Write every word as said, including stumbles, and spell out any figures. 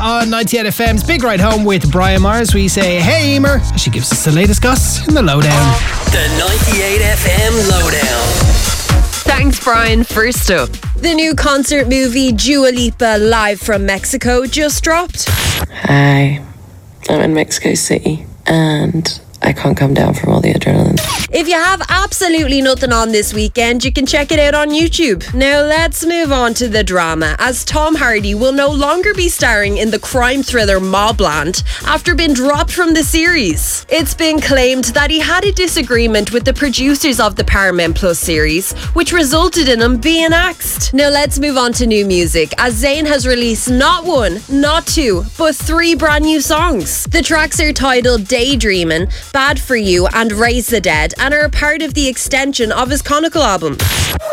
on ninety-eight F M's Big Ride Home with Brian Myers. We say, hey, Emer. She gives us the latest goss in the lowdown. The ninety-eight F M Lowdown. Thanks, Brian. First up, the new concert movie Dua Lipa Live from Mexico just dropped. Hi, I'm in Mexico City and I can't come down from all the adrenaline. If you have absolutely nothing on this weekend, you can check it out on YouTube. Now let's move on to the drama, as Tom Hardy will no longer be starring in the crime thriller Mobland after being dropped from the series. It's been claimed that he had a disagreement with the producers of the Paramount Plus series, which resulted in him being axed. Now let's move on to new music, as Zayn has released not one, not two, but three brand new songs. The tracks are titled Daydreamin', Bad For You and Raise the Dead, and are a part of the extension of his Chronicle album.